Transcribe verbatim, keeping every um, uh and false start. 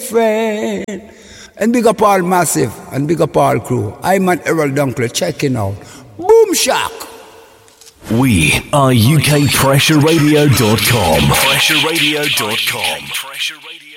friend. And big up all Massive and big up all crew. I'm at Errol Dunkley checking out. Boom Shock. We are U K Pressure Radio dot com. Pressure Radio dot com. Pressure Radio.